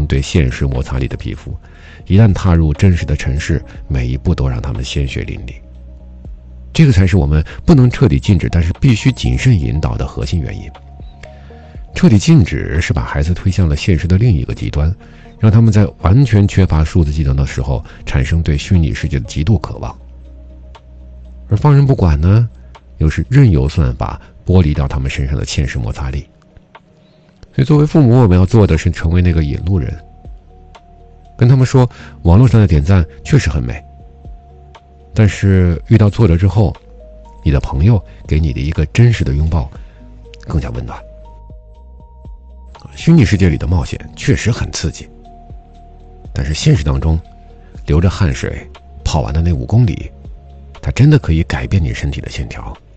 对现实摩擦力的皮肤，一旦踏入真实的尘世，每一步都让他们鲜血淋漓。这个才是我们不能彻底禁止，但是必须谨慎引导的核心原因。彻底禁止是把孩子推向了现实的另一个极端，让他们在完全缺乏数字技能的时候产生对虚拟世界的极度渴望。而放任不管呢，又是任由算法剥离掉他们身上的现实摩擦力。所以作为父母，我们要做的是成为那个引路人，跟他们说，网络上的点赞确实很美，但是遇到挫折之后，你的朋友给你的一个真实的拥抱更加温暖。虚拟世界里的冒险确实很刺激，但是现实当中流着汗水跑完的那5公里，它真的可以改变你身体的线条，